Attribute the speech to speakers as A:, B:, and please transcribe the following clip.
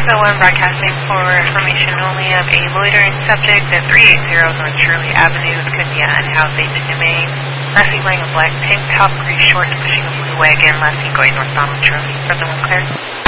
A: KSL1 broadcasting for information only of a loitering subject at 380 North Shirley Avenue, Scotia, unhoused agent Maine. Lassie wearing a black tank top, gray shorts, pushing a blue wagon. Lassie going north Donald Shirley. 7-1 clear.